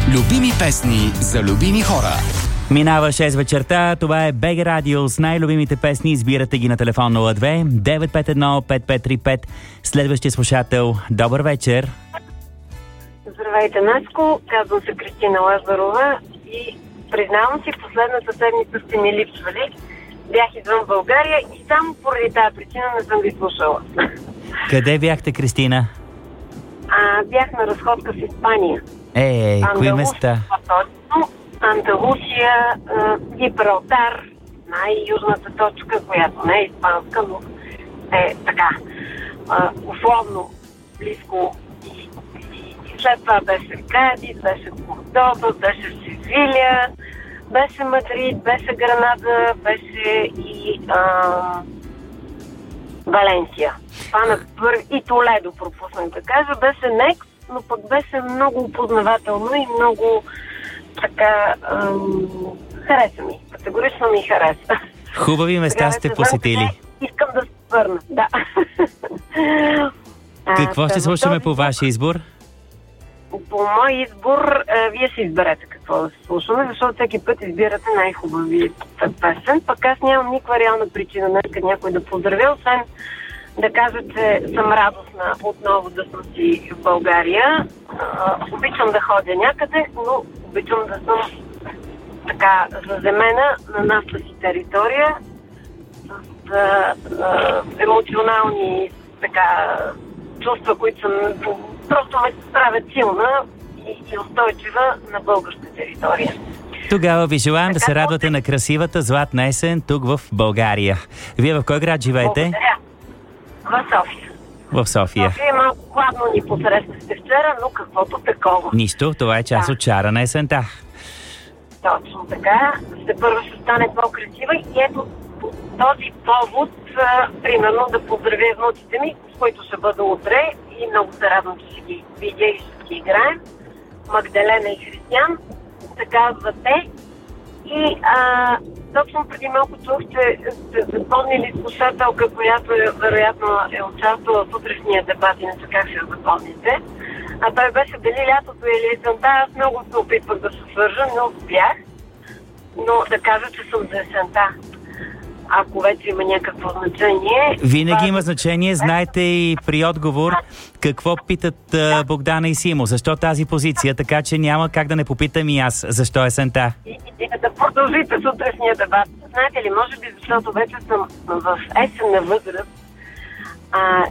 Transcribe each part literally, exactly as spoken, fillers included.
Любими песни за любими хора. Минава шест вечерта, това е БГ Радио с най-любимите песни. Избирате ги на телефон нула две девет пет едно пет пет три пет. Следващия слушател, добър вечер. Здравейте, Наско, казвам се Кристина Лазарова и признавам си, последната седмица сте ми липсвали. Бях извън България и само поради тази причина не съм ви слушала. Къде бяхте, Кристина? А, бях на разходка в Испания. Е, кои места? Точно, Андалусия, Гибралтар, най-южната точка, която не е испанска, но е така, а, условно близко. И, и, и след това беше Кадис, беше Кордоба, беше Севиля, беше Мадрид, беше Гранада, беше и а, Валенсия. Това на първи, и Толедо, пропуснах да кажа, беше Некс, но пък беше много опознавателно и много така ам, хареса ми. Категорично ми хареса. Хубави места сте посетили. Искам да се върна, да. Какво ще слушаме по ваш избор? По мой избор, а, вие си изберете какво да се слушаме, защото всеки път избирате най-хубави песен. Пък аз нямам никаква реална причина днес някой да поздравя, освен да кажа, че съм радостна отново да съм си в България. А, обичам да ходя някъде, но обичам да съм така заземена на нашата си територия с а, а, емоционални така чувства, които съм, просто ме правят силна и, и устойчива на българска територия. Тогава ви желаем да се радвате на красивата златна есен тук в България. Вие в кой град живеете? Благодаря. В София. В София. София е малко хладно ни посрещахте вчера, но каквото такова. Нищо, това е част да. от чара на есента. Точно така. Ще първо ще стане по-красива и ето по този повод, а, примерно да поздравя внуците ми, с които ще бъда утре и много се радвам, че ще ги видя и ще ги играем. Магдалена и Християн, се казват те. И а, точно преди малко чух, че сте запомнили слушателка, която е, вероятно е участвала в утрешния дебат, иначе как ще я запомните. А той беше дали лятото или есента. Аз много се опитвах да се свържа, не успях. Но да кажа, че съм за есента. Ако вече има някакво значение... Винаги това... има значение. Знаете и при отговор какво питат да. Богдана и Симо. Защо тази позиция? Така че няма как да не попитам и аз. Защо есента? И, и да продължите с утрешния дебат. Знаете ли, може би защото вече съм в есенна възраст а,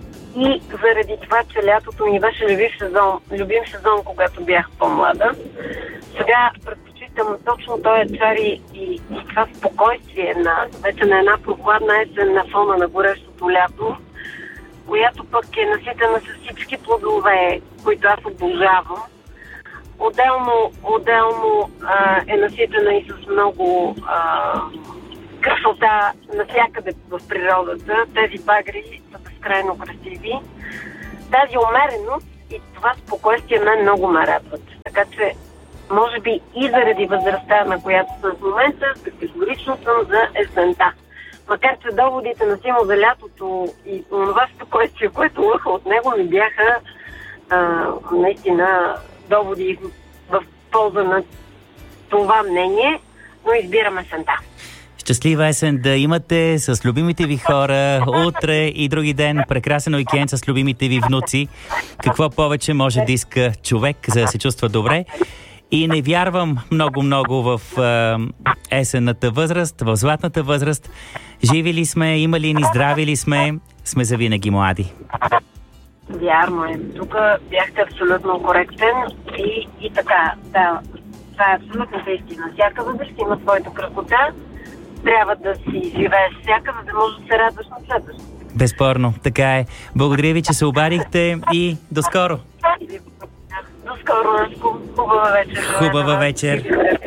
и заради това, че лятото ми беше любим сезон, любим сезон, когато бях по-млада. Сега предпочитам точно този чар и, и, и това спокойствие на вече на една прохладна есен на фона на горещото лято, която пък е наситена с всички плодове, които аз обожавам. Отделно, отделно а, е наситена и с много а, красота навсякъде в природата. Тези багри са безкрайно красиви. Тази умереност и това спокойствие мен много ме радват. Така че, може би и заради възрастта, на която съм в момента, категорично съм за есента. Макар че доводите на Симо за лятото и това спокойствие, което лъха от него, ми бяха а, наистина доводи в полза на това мнение, но избираме есента. Щастлива есен да имате с любимите ви хора утре и други ден. Прекрасен уикенд с любимите ви внуци. Какво повече може да иска човек, за да се чувства добре? И не вярвам много-много в е, есенната възраст, в златната възраст. Живи ли сме, има ли ни, здрави ли сме, сме завинаги млади. Вярно е. Тук бяхте абсолютно коректен и, и така, да, това е абсолютно истина. Всяка възраст има своята красота. Трябва да си живееш всяка, за да можеш да се радваш на следващото. Безспорно, така е. Благодаря ви, че се обадихте и до скоро. До скоро, Наско. Хубава вечер. Хубава вечер.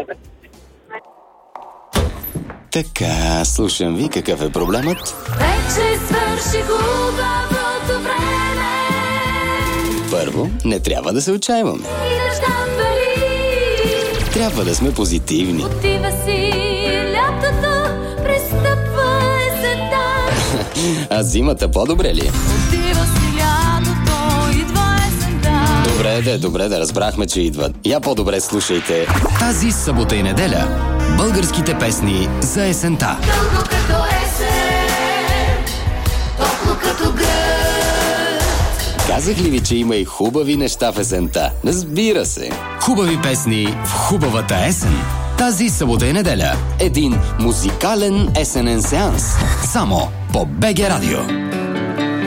Така, слушам ви, какъв е проблемът? Вече свърши хубавото време. Първо, не трябва да се отчаиваме. И да щам пари. Трябва да сме позитивни. Отива си лятото, пристъпва есента. А зимата по-добре ли? Отива си лятото, идва есента. Добре, да, добре, да, разбрахме, че идват. Я по-добре слушайте. Тази събота и неделя българските песни за есента. Дълго като есен, топло като град. Казах ли ви, че има и хубави неща в есента? Разбира се. Хубави песни в хубавата есен. Тази събота и неделя един музикален есенен сеанс. Само по БГ Радио.